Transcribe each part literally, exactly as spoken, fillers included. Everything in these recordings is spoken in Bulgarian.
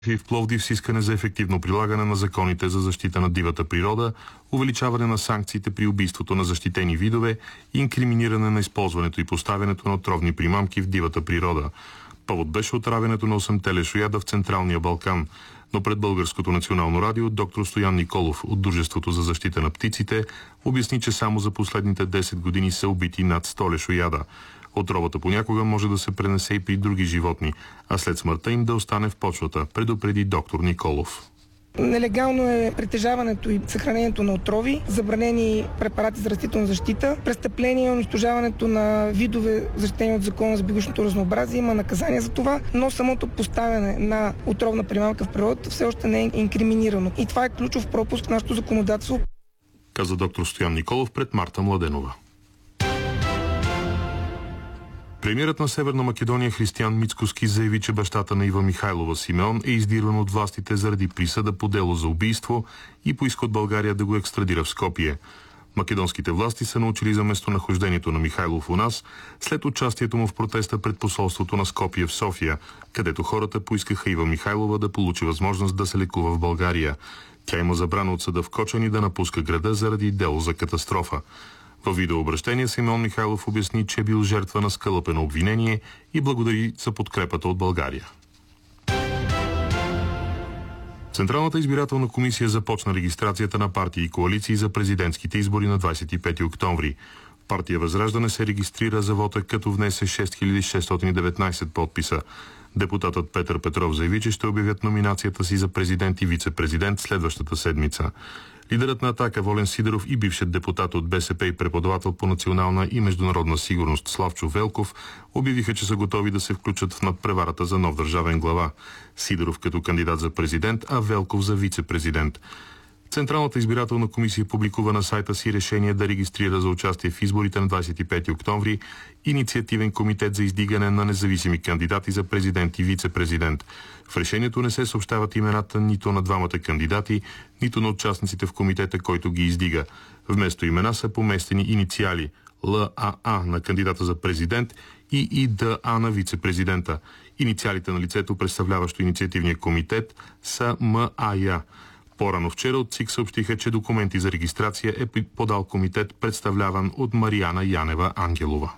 и в Пловдив с искане за ефективно прилагане на законите за защита на дивата природа, увеличаване на санкциите при убийството на защитени видове и инкриминиране на използването и поставянето на отровни примамки в дивата природа. Повод беше отравянето на осемте лешояда в Централния Балкан, но пред Българското национално радио доктор Стоян Николов от Дружеството за защита на птиците обясни, че само за последните десет години са убити над сто лешояда. Отровата понякога може да се пренесе и при други животни, а след смъртта им да остане в почвата, предупреди доктор Николов. Нелегално е притежаването и съхранението на отрови, забранени препарати за растителна защита, престъпление и унищожаването на видове, защитени от Закона за биологичното разнообразие. Има наказание за това, но самото поставяне на отровна примамка в природата все още не е инкриминирано. И това е ключов пропуск в нашето законодателство, каза доктор Стоян Николов пред Марта Младенова. Премиерът на Северна Македония Християн Мицкоски заяви, че бащата на Ива Михайлова Симеон е издирван от властите заради присъда по дело за убийство и поиска от България да го екстрадира в Скопие. Македонските власти са научили за местонахождението на Михайлов у нас след участието му в протеста пред посолството на Скопие в София, където хората поискаха Ива Михайлова да получи възможност да се лекува в България. Тя има забрана от съда в Кочани да напуска града заради дело за катастрофа. В видеообращение Симеон Михайлов обясни, че е бил жертва на скалъпено обвинение и благодари за подкрепата от България. Централната избирателна комисия започна регистрацията на партии и коалиции за президентските избори на двадесет и пети октомври. Партия Възраждане се регистрира за вота, като внесе шест хиляди шестстотин и деветнадесет подписа. Депутатът Петър Петров заяви, че ще обявят номинацията си за президент и вице-президент следващата седмица. Лидерът на Атака Волен Сидеров и бившият депутат от БСП и преподавател по национална и международна сигурност Славчо Велков обявиха, че са готови да се включат в надпреварата за нов държавен глава. Сидеров като кандидат за президент, а Велков за вице-президент. Централната избирателна комисия публикува на сайта си решение да регистрира за участие в изборите на двадесет и пети октомври инициативен комитет за издигане на независими кандидати за президент и вице-президент. В решението не се съобщават имената нито на двамата кандидати, нито на участниците в комитета, който ги издига. Вместо имена са поместени инициали Л А А на кандидата за президент и И Д А на вице-президента. Инициалите на лицето, представляващо инициативния комитет, са М А Я. По-рано вчера от ЦИК съобщиха, че документи за регистрация е подал комитет, представляван от Мариана Янева Ангелова.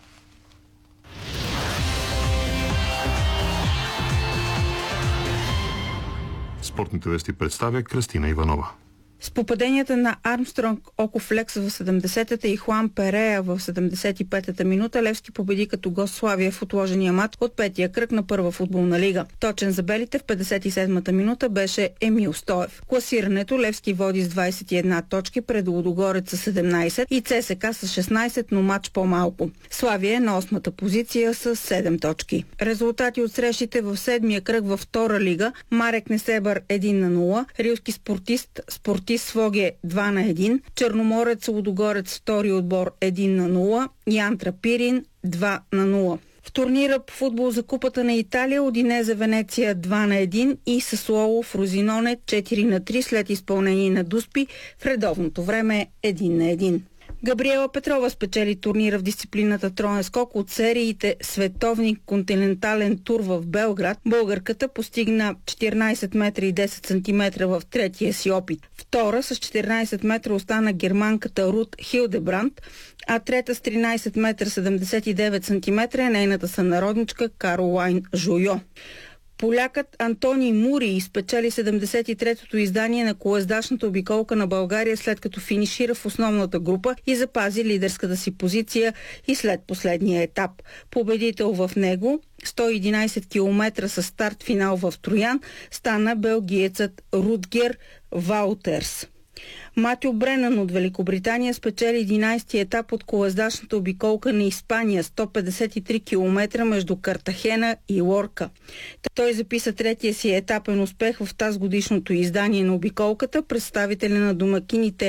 Спортните вести представя Кръстина Иванова. С попаденията на Армстронг Око Флекс в седемдесетата и Хуан Перея в седемдесет и петата минута Левски победи като гост Славия в отложения матч от петия кръг на първа футболна лига. Точен за белите в петдесет и седмата минута беше Емил Стоев. Класирането Левски води с двадесет и една точки пред Лудогорец с седемнадесет и ЦСКА с шестнадесет, но матч по-малко. Славия е на осмата позиция с седем точки. Резултати от срещите в седмия кръг във втора лига: Марек Несебър едно на нула, Рилски спортист спортист Своге два на едно, Черноморец Лудогорец втори отбор едно на нула и Антра Пирин два на нула. В турнира по футбол за Купата на Италия Удинезе Венеция два на едно и Сасуоло Фрозиноне четири на три след изпълнение на Дуспи в редовното време едно на едно. Габриела Петрова спечели турнира в дисциплината троен скок от сериите Световни континентален тур в Белград. Българката постигна четиринадесет метра и десет сантиметра в третия си опит. Втора с четиринадесет метра остана германката Рут Хилдебранд, а трета с тринадесет метра седемдесет и девет сантиметра е нейната сънародничка Каролайн Жойо. Полякът Антоний Мури спечели седемдесет и третото издание на колездачната обиколка на България, след като финишира в основната група и запази лидерската си позиция и след последния етап. Победител в него, сто и единадесет километра с старт финал в Троян, стана белгиецът Рутгер Ваутерс. Матио Бренан от Великобритания спечели единадесети етап от колездачната обиколка на Испания, сто петдесет и три километра между Картахена и Лорка. Той записа третия си етапен успех в тазгодишното издание на обиколката. Представителя на домакините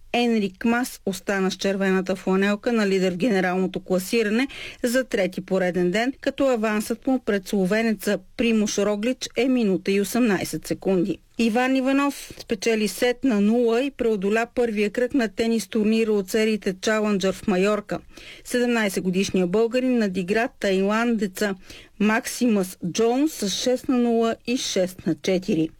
Енрик Мас остана с червената фланелка на лидер в генералното класиране за трети пореден ден, като авансът му пред словенеца Примуш Роглич е минута и осемнайсет секунди. Иван Иванов спечели сет на нула и преодоля първия кръг на тенис турнира от сериите Чаленджър в Майорка. седемнайсетгодишният българин надигра тайландеца Максимас Джонс с шест на нула и шест на четири.